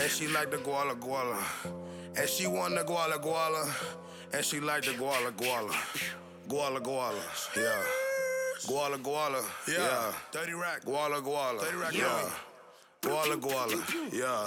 and she like the guala guala. And she want the guala guala, and she like the guala guala. Guala guala, yeah. Guala guala, yeah. 30 rack. Guala guala, 30 rack, yeah. Guala guala, yeah.